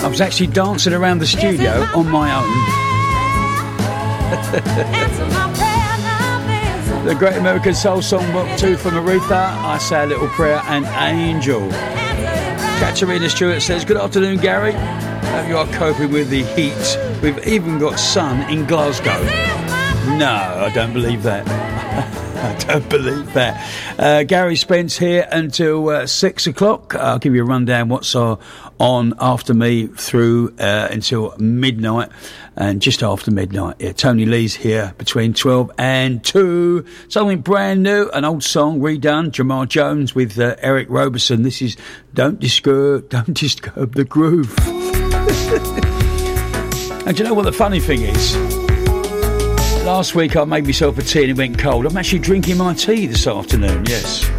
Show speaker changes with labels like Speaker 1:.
Speaker 1: I was actually dancing around the studio on my own. The Great American Soul Songbook 2 from Aretha, I Say a Little Prayer, and Angel. Katarina Stewart says, good afternoon, Gary. Hope you are coping with the heat. We've even got sun in Glasgow. No, I don't believe that. I don't believe that. Gary Spence here until 6 o'clock. I'll give you a rundown what's on after me through until midnight and just after midnight. Yeah, Tony Lee's here between 12 and 2. Something brand new, an old song redone. Jamal Jones with Eric Roberson. This is Don't Disturb the Groove. And do you know what the funny thing is? Last week I made myself a tea and it went cold. I'm actually drinking my tea this afternoon, yes.